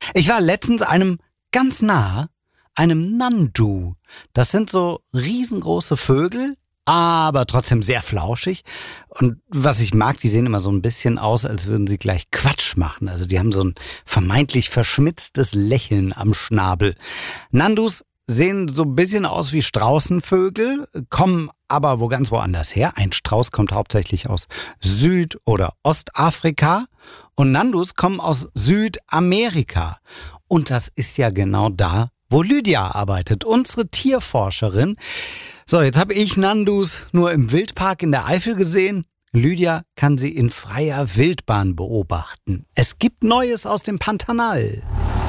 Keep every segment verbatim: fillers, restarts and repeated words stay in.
Ich war letztens einem ganz nah, einem Nandu. Das sind so riesengroße Vögel, aber trotzdem sehr flauschig. Und was ich mag, die sehen immer so ein bisschen aus, als würden sie gleich Quatsch machen. Also die haben so ein vermeintlich verschmitztes Lächeln am Schnabel. Nandus sehen so ein bisschen aus wie Straußenvögel, kommen aber wo ganz woanders her. Ein Strauß kommt hauptsächlich aus Süd- oder Ostafrika und Nandus kommen aus Südamerika. Und das ist ja genau da, wo Lydia arbeitet, unsere Tierforscherin. So, jetzt habe ich Nandus nur im Wildpark in der Eifel gesehen. Lydia kann sie in freier Wildbahn beobachten. Es gibt Neues aus dem Pantanal.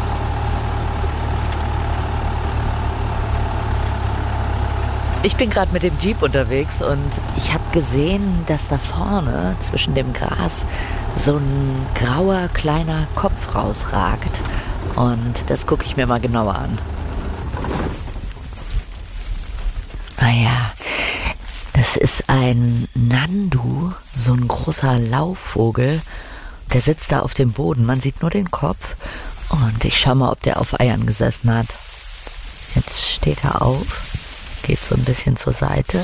Ich bin gerade mit dem Jeep unterwegs und ich habe gesehen, dass da vorne zwischen dem Gras so ein grauer kleiner Kopf rausragt. Und das gucke ich mir mal genauer an. Ah ja, das ist ein Nandu, so ein großer Laufvogel. Der sitzt da auf dem Boden, man sieht nur den Kopf. Und ich schau mal, ob der auf Eiern gesessen hat. Jetzt steht er auf. Geht so ein bisschen zur Seite.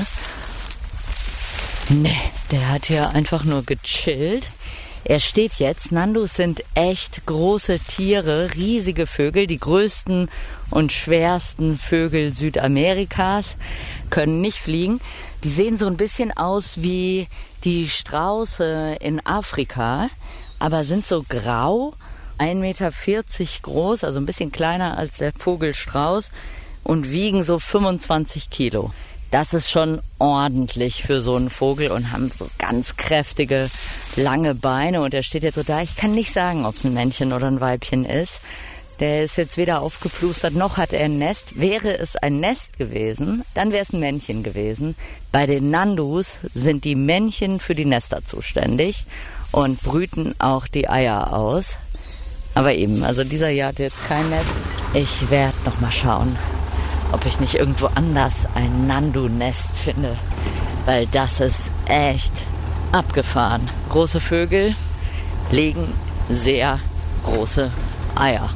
Nee, der hat hier einfach nur gechillt. Er steht jetzt. Nandus sind echt große Tiere, riesige Vögel, die größten und schwersten Vögel Südamerikas, können nicht fliegen. Die sehen so ein bisschen aus wie die Strauße in Afrika, aber sind so grau, ein Meter vierzig groß, also ein bisschen kleiner als der Vogelstrauß. Und wiegen so fünfundzwanzig Kilo. Das ist schon ordentlich für so einen Vogel und haben so ganz kräftige, lange Beine. Und der steht jetzt so da. Ich kann nicht sagen, ob es ein Männchen oder ein Weibchen ist. Der ist jetzt weder aufgeplustert, noch hat er ein Nest. Wäre es ein Nest gewesen, dann wäre es ein Männchen gewesen. Bei den Nandus sind die Männchen für die Nester zuständig und brüten auch die Eier aus. Aber eben, also dieser hier hat jetzt kein Nest. Ich werde noch mal schauen, ob ich nicht irgendwo anders ein Nandu-Nest finde, weil das ist echt abgefahren. Große Vögel legen sehr große Eier.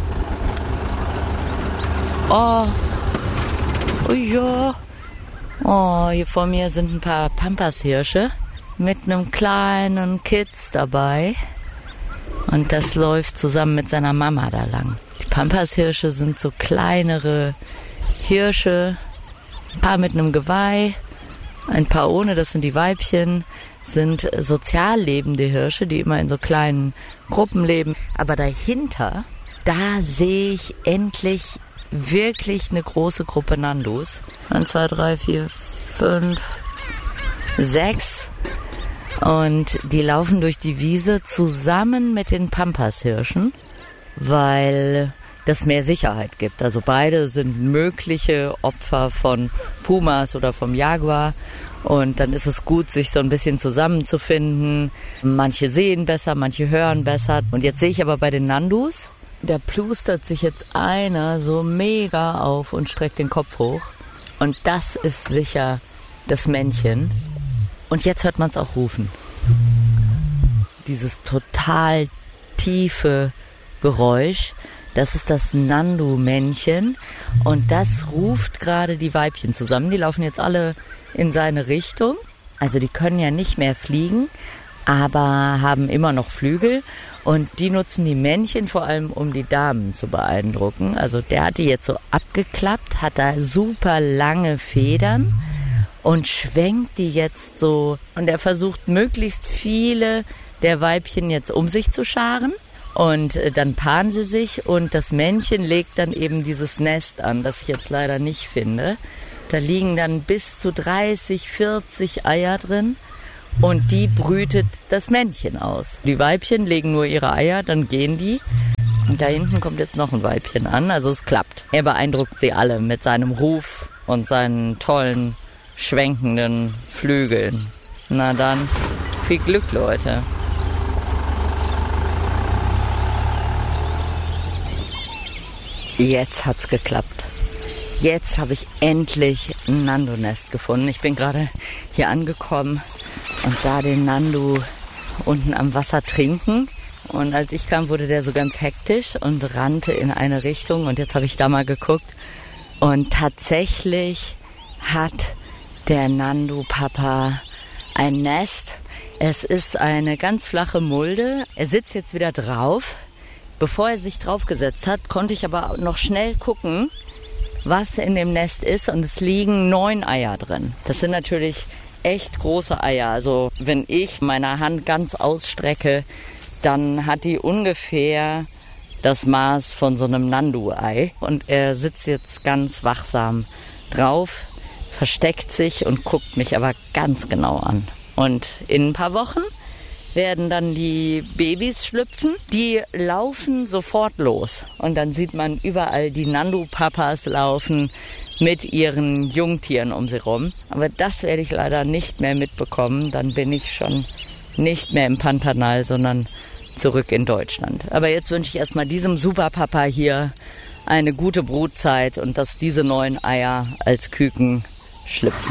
Oh, oh ja, oh, hier vor mir sind ein paar Pampashirsche mit einem kleinen Kitz dabei und das läuft zusammen mit seiner Mama da lang. Die Pampashirsche sind so kleinere Hirsche, ein paar mit einem Geweih, ein paar ohne, das sind die Weibchen, sind sozial lebende Hirsche, die immer in so kleinen Gruppen leben. Aber dahinter, da sehe ich endlich wirklich eine große Gruppe Nandus. eins, zwei, drei, vier, fünf, sechs. Und die laufen durch die Wiese zusammen mit den Pampashirschen, weil das mehr Sicherheit gibt. Also beide sind mögliche Opfer von Pumas oder vom Jaguar. Und dann ist es gut, sich so ein bisschen zusammenzufinden. Manche sehen besser, manche hören besser. Und jetzt sehe ich aber bei den Nandus, da plustert sich jetzt einer so mega auf und streckt den Kopf hoch. Und das ist sicher das Männchen. Und jetzt hört man es auch rufen. Dieses total tiefe Geräusch. Das ist das Nandu-Männchen und das ruft gerade die Weibchen zusammen. Die laufen jetzt alle in seine Richtung. Also die können ja nicht mehr fliegen, aber haben immer noch Flügel. Und die nutzen die Männchen vor allem, um die Damen zu beeindrucken. Also der hat die jetzt so abgeklappt, hat da super lange Federn und schwenkt die jetzt so. Und er versucht möglichst viele der Weibchen jetzt um sich zu scharen. Und dann paaren sie sich und das Männchen legt dann eben dieses Nest an, das ich jetzt leider nicht finde. Da liegen dann bis zu dreißig, vierzig Eier drin und die brütet das Männchen aus. Die Weibchen legen nur ihre Eier, dann gehen die. Und da hinten kommt jetzt noch ein Weibchen an, also es klappt. Er beeindruckt sie alle mit seinem Ruf und seinen tollen, schwenkenden Flügeln. Na dann, viel Glück, Leute. Jetzt hat's geklappt. Jetzt habe ich endlich ein Nandu-Nest gefunden. Ich bin gerade hier angekommen und sah den Nandu unten am Wasser trinken. Und als ich kam, wurde der so ganz hektisch und rannte in eine Richtung. Und jetzt habe ich da mal geguckt. Und tatsächlich hat der Nandu-Papa ein Nest. Es ist eine ganz flache Mulde. Er sitzt jetzt wieder drauf. Bevor er sich draufgesetzt hat, konnte ich aber noch schnell gucken, was in dem Nest ist. Und es liegen neun Eier drin. Das sind natürlich echt große Eier. Also wenn ich meine Hand ganz ausstrecke, dann hat die ungefähr das Maß von so einem Nandu-Ei. Und er sitzt jetzt ganz wachsam drauf, versteckt sich und guckt mich aber ganz genau an. Und in ein paar Wochen werden dann die Babys schlüpfen. Die laufen sofort los. Und dann sieht man überall die Nandu-Papas laufen mit ihren Jungtieren um sie rum. Aber das werde ich leider nicht mehr mitbekommen. Dann bin ich schon nicht mehr im Pantanal, sondern zurück in Deutschland. Aber jetzt wünsche ich erstmal diesem Superpapa hier eine gute Brutzeit und dass diese neuen Eier als Küken schlüpfen.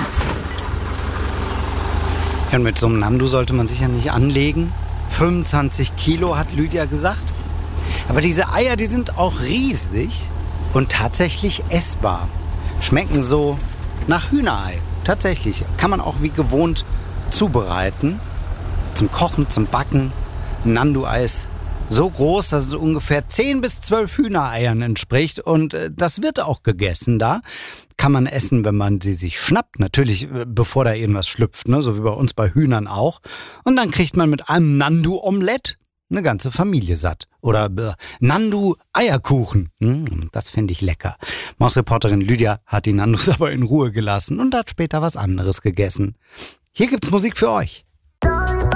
Ja, und mit so einem Nandu sollte man sich ja nicht anlegen. fünfundzwanzig Kilo hat Lydia gesagt. Aber diese Eier, die sind auch riesig und tatsächlich essbar. Schmecken so nach Hühnerei. Tatsächlich. Kann man auch wie gewohnt zubereiten. Zum Kochen, zum Backen. Nandu-Ei ist so groß, dass es ungefähr zehn bis zwölf Hühnereiern entspricht. Und äh, das wird auch gegessen da. Kann man essen, wenn man sie sich schnappt. Natürlich, äh, bevor da irgendwas schlüpft, ne? So wie bei uns bei Hühnern auch. Und dann kriegt man mit einem Nandu-Omelett eine ganze Familie satt. Oder äh, Nandu-Eierkuchen. Hm, das finde ich lecker. Mausreporterin Lydia hat die Nandus aber in Ruhe gelassen und hat später was anderes gegessen. Hier gibt's Musik für euch.